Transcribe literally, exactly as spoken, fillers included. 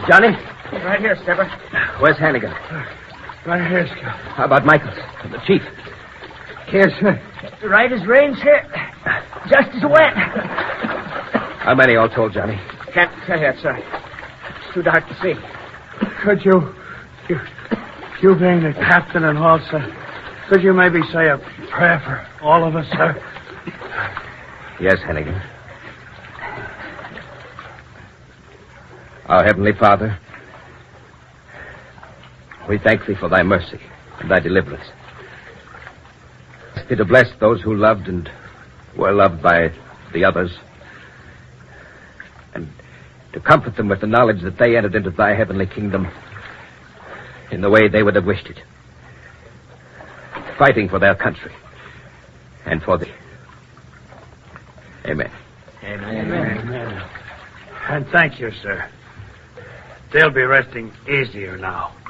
Johnny? Right here, Skipper. Where's Hannigan? Right here, Skipper. How about Michaels, the chief? Here, sir. Right as rain's here. Just as wet. How many all told, Johnny? Can't tell yet, sir. It's too dark to see. Could you, you, you being the captain and all, sir, could you maybe say a prayer for all of us, sir? Yes, Hannigan. Our Heavenly Father, we thank Thee for Thy mercy and Thy deliverance. Ask Thee to bless those who loved and were loved by the others, and to comfort them with the knowledge that they entered into Thy heavenly kingdom in the way they would have wished it, fighting for their country and for Thee. Amen. Amen. Amen. Amen. And thank you, sir. They'll be resting easier now.